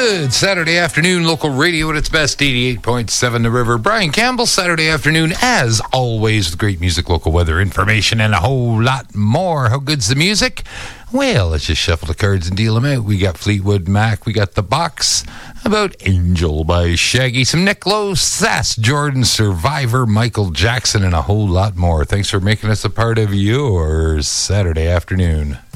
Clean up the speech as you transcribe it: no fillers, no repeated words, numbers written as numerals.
Good Saturday afternoon, local radio at its best, 88.7 The River. Brian Campbell, Saturday afternoon, as always, with great music, local weather information, and a whole lot more. How good's the music? Well, let's just shuffle the cards and deal them out. We got Fleetwood Mac, we got The Box, about Angel by Shaggy, some Nick Lowe, Sass, Jordan, Survivor, Michael Jackson, and a whole lot more. Thanks for making us a part of your Saturday afternoon.